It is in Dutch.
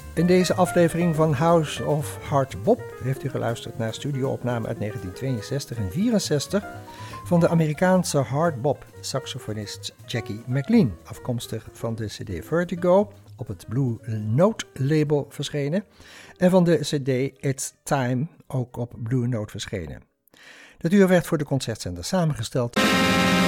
In deze aflevering van House of Hard Bop heeft u geluisterd naar studioopnamen uit 1962 en 64 van de Amerikaanse hard bop saxofonist Jackie McLean, afkomstig van de CD Vertigo, op het Blue Note label verschenen, en van de CD It's Time, ook op Blue Note verschenen. Het uur werd voor de concertzender samengesteld